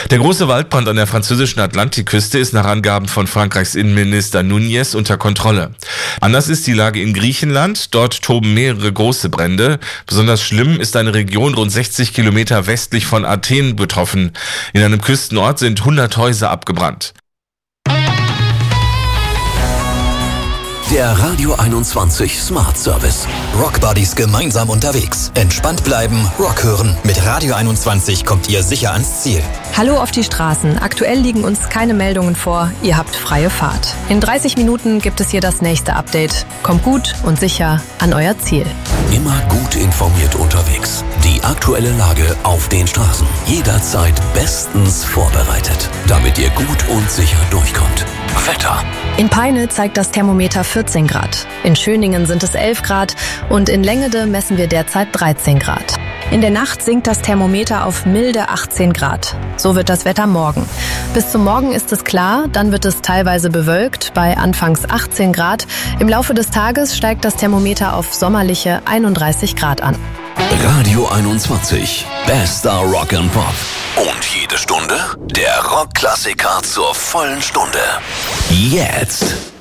Der große Waldbrand an der französischen Atlantikküste ist nach Angaben von Frankreichs Innenminister Núñez unter Kontrolle. Anders ist die Lage in Griechenland. Dort toben mehrere große Brände. Besonders schlimm ist eine Region rund 60 Kilometer westlich von Athen betroffen. In einem Küstenort sind 100 Häuser abgebrannt. Der Radio 21 Smart Service. Rock Buddies gemeinsam unterwegs. Entspannt bleiben, Rock hören. Mit Radio 21 kommt ihr sicher ans Ziel. Hallo auf die Straßen. Aktuell liegen uns keine Meldungen vor. Ihr habt freie Fahrt. In 30 Minuten gibt es hier das nächste Update. Kommt gut und sicher an euer Ziel. Immer gut informiert unterwegs. Die aktuelle Lage auf den Straßen. Jederzeit bestens vorbereitet, damit ihr gut und sicher durchkommt. Wetter. In Peine zeigt das Thermometer 14 Grad. In Schöningen sind es 11 Grad und in Längede messen wir derzeit 13 Grad. In der Nacht sinkt das Thermometer auf milde 18 Grad. So wird das Wetter morgen. Bis zum Morgen ist es klar, dann wird es teilweise bewölkt bei anfangs 18 Grad. Im Laufe des Tages steigt das Thermometer auf sommerliche 31 Grad an. Radio 21. Bester Rock and Pop. Und jede Stunde der Rockklassiker zur vollen Stunde. Jetzt.